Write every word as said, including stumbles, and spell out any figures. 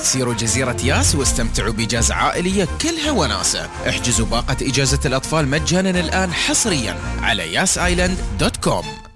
سيروا جزيرة ياس واستمتعوا بإجازة عائلية كلها وناسة. احجزوا باقة إجازة الأطفال مجانا الآن حصريا على ياس آيلاند دوت كوم.